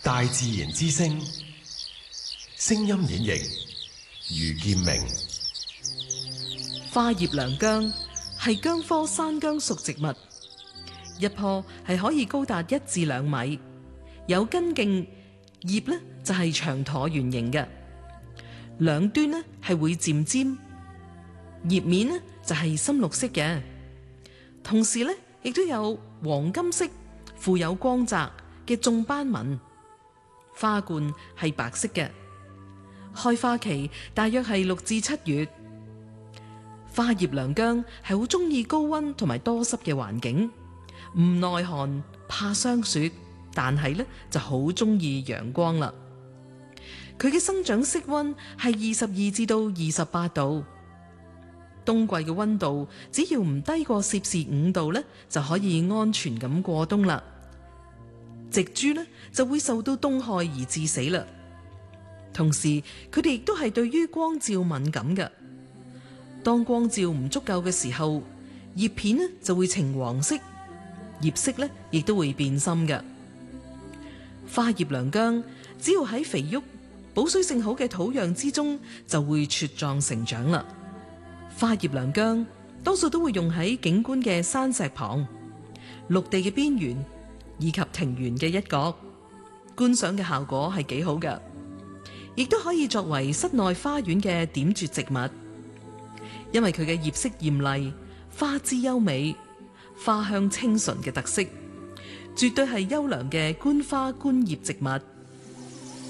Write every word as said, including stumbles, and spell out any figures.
大自然之聲，聲音演繹余劍明。 花葉娘薑係薑科山薑屬植物，一棵係可以高達一至兩米，有根莖，葉呢就係長橢圓形嘅，兩端呢係會漸尖，葉面呢就係深綠色嘅，同時呢亦都有黃金色富有光澤嘅縱斑紋，花冠係白色嘅，開花期大約係六至七月。花葉娘薑係好中意高溫同埋多濕嘅環境，唔耐寒，怕霜雪，但係咧就好中意陽光啦。佢嘅生長適溫係二十二至到二十八度，冬季嘅溫度只要唔低過攝氏五度咧，就可以安全咁過冬啦。植株咧就會受到凍害而致死啦。同時，佢哋亦都係對於光照敏感嘅。當光照唔足夠嘅時候，葉片呢就會呈黃色，葉色呢亦都會變深嘅。花葉娘薑只要喺肥沃、保水性好嘅土壤之中，就會茁壯成長啦。花葉娘薑多數都會用喺景觀嘅山石旁、陸地嘅邊緣以及庭園嘅一角，觀賞嘅效果係幾好嘅，亦都可以作為室內花園嘅點綴植物。因為佢嘅葉色艷麗、花枝優美、花香清純嘅特色，絕對係優良嘅觀花觀葉植物。